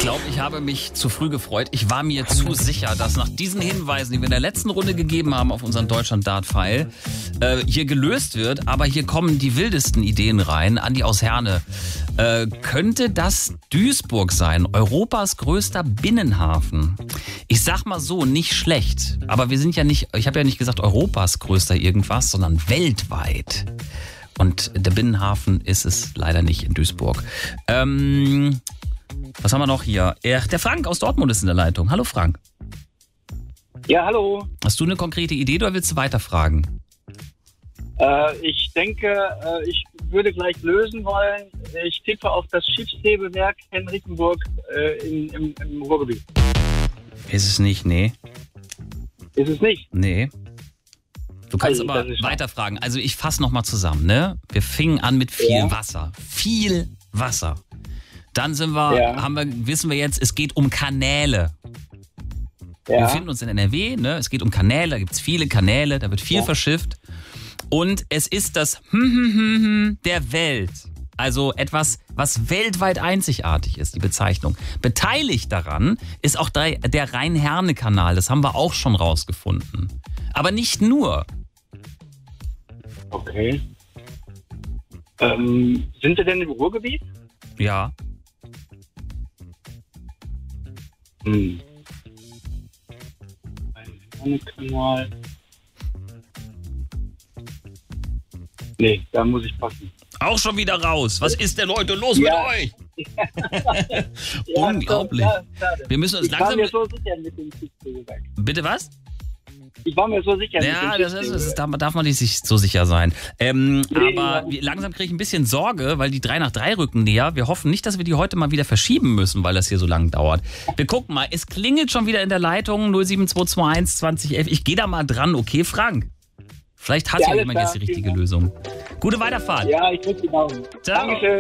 glaube, ich habe mich zu früh gefreut. Ich war mir zu sicher, dass nach diesen Hinweisen, die wir in der letzten Runde gegeben haben auf unseren Deutschland-Dart-File, hier gelöst wird. Aber hier kommen die wildesten Ideen rein. Andi aus Herne. Könnte das Duisburg sein? Europas größter Binnenhafen. Ich sag mal so, nicht schlecht. Aber wir sind ja nicht, ich habe ja nicht gesagt Europas größter irgendwas, sondern weltweit. Und der Binnenhafen ist es leider nicht in Duisburg. Was haben wir noch hier? Der Frank aus Dortmund ist in der Leitung. Hallo Frank. Ja, hallo. Hast du eine konkrete Idee oder willst du weiterfragen? Ich denke, ich würde gleich lösen wollen. Ich tippe auf das Schiffshebewerk Henrickenburg im Ruhrgebiet. Ist es nicht, nee. Ist es nicht? Nee. Du kannst Also, aber weiterfragen. Also ich fasse nochmal zusammen, ne? Wir fingen an mit viel Wasser. Viel Wasser. Dann wissen wir jetzt, es geht um Kanäle. Ja. Wir befinden uns in NRW, ne? Es geht um Kanäle, da gibt es viele Kanäle, da wird viel verschifft. Und es ist das der Welt. Also etwas, was weltweit einzigartig ist, die Bezeichnung. Beteiligt daran ist auch der Rhein-Herne-Kanal. Das haben wir auch schon rausgefunden. Aber nicht nur. Okay. Sind wir denn im Ruhrgebiet? Ja. Rhein-Herne-Kanal. Nee, da muss ich passen. Auch schon wieder raus. Was ist denn heute los mit euch? Unglaublich. Wir müssen uns langsam... Ich war mir so sicher mit dem Schiffshebewerk. Bitte was? Ich war mir so sicher. Ja, da darf man nicht sich so sicher sein. Aber langsam kriege ich ein bisschen Sorge, weil die 3 nach 3 rücken näher. Wir hoffen nicht, dass wir die heute mal wieder verschieben müssen, weil das hier so lang dauert. Wir gucken mal, es klingelt schon wieder in der Leitung 07221 2011. Ich gehe da mal dran, okay, Frank? Vielleicht hat ja jemand jetzt die richtige Lösung. Gute Weiterfahrt. Ja, ich drücke die Daumen. Ciao. Dankeschön.